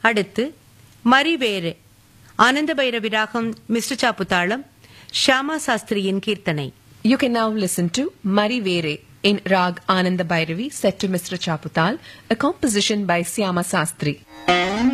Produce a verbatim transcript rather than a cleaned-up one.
அடுத்து மரிவேறு ஆனந்த பைரவி ராகம் மிஸ்ர சாப்புதாளம் ஷியாமா சாஸ்திரியின் கீர்த்தனை. You can now listen to Mari Vere in Rag Ananda Bhairavi set to Misra Chaputal, a composition by Syama Sastri.